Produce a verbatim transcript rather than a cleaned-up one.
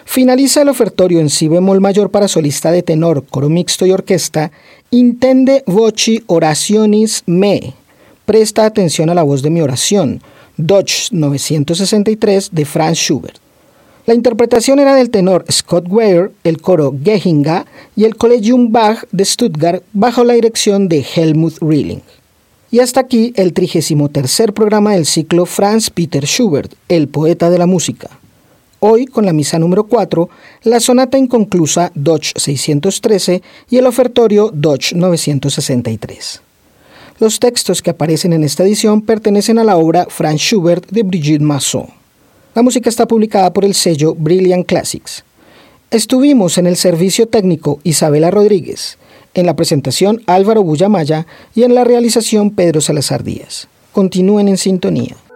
Finaliza el ofertorio en si bemol mayor para solista de tenor, coro mixto y orquesta, Intende voci orationis me. Presta atención a la voz de mi oración, Deutsch novecientos sesenta y tres de Franz Schubert. La interpretación era del tenor Scott Weir, el coro Gehinga y el Collegium Bach de Stuttgart bajo la dirección de Helmut Rilling. Y hasta aquí el trigésimo tercer programa del ciclo Franz Peter Schubert, el poeta de la música. Hoy, con la misa número cuatro, la sonata inconclusa Deutsch seiscientos trece y el ofertorio Deutsch novecientos sesenta y tres. Los textos que aparecen en esta edición pertenecen a la obra Franz Schubert de Brigitte Masson. La música está publicada por el sello Brilliant Classics. Estuvimos en el servicio técnico Isabela Rodríguez, en la presentación Álvaro Bullamaya y en la realización Pedro Salazar Díaz. Continúen en sintonía.